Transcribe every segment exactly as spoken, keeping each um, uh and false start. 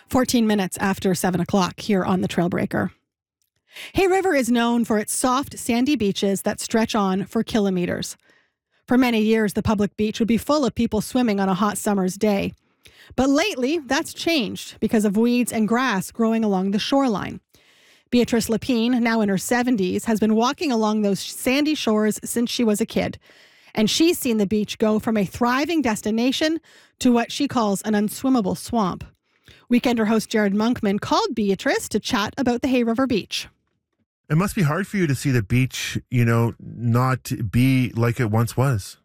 fourteen minutes after seven o'clock here on the Trailbreaker. Hay River is known for its soft, sandy beaches that stretch on for kilometers. For many years, the public beach would be full of people swimming on a hot summer's day. But lately, that's changed because of weeds and grass growing along the shoreline. Beatrice Lapine, now in her seventies, has been walking along those sandy shores since she was a kid. And she's seen the beach go from a thriving destination to what she calls an unswimmable swamp. Weekender host Jared Monkman called Beatrice to chat about the Hay River Beach. It must be hard for you to see the beach, you know, not be like it once was.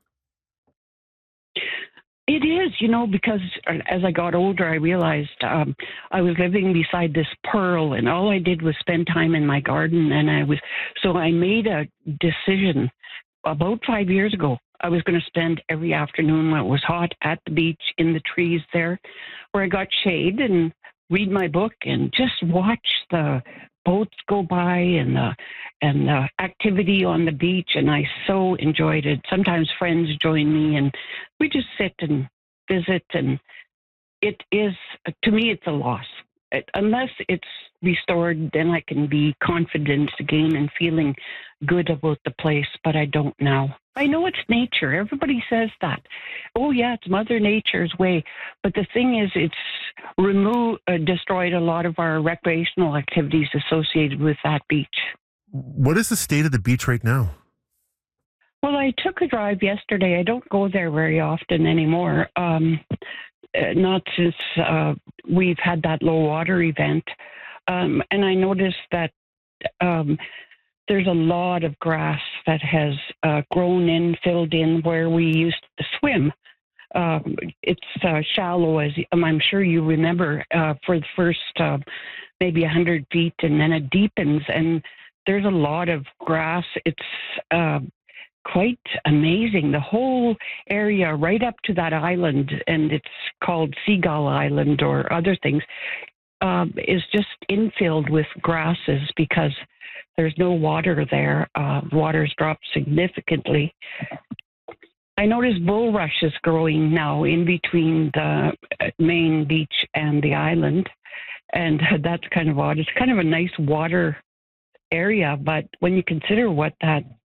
It is, you know, because as I got older, I realized um, I was living beside this pearl, and all I did was spend time in my garden. And I was, so I made a decision about five years ago. I was going to spend every afternoon when it was hot at the beach in the trees there, where I got shade and read my book and just watch the boats go by and the and the activity on the beach, and I so enjoyed it. Sometimes friends join me and we just sit and visit, and it is, to me, it's a loss. It, unless it's restored, then I can be confident again and feeling good about the place, but I don't now. I know it's nature. Everybody says that. Oh, yeah, it's Mother Nature's way. But the thing is, it's removed, uh, destroyed a lot of our recreational activities associated with that beach. What is the state of the beach right now? Well, I took a drive yesterday. I don't go there very often anymore. Um, uh, not since uh, we've had that low water event. Um, and I noticed that um, there's a lot of grass that has uh, grown in, filled in where we used to swim. Um, it's uh, shallow, as um, I'm sure you remember, uh, for the first uh, maybe one hundred feet, and then it deepens, and there's a lot of grass. It's uh, quite amazing. The whole area right up to that island, and it's called Seagull Island or other things, um, is just infilled with grasses because there's no water there. Uh, water's dropped significantly. I noticed bulrush is growing now in between the main beach and the island, and that's kind of odd. It's kind of a nice water area, but when you consider what that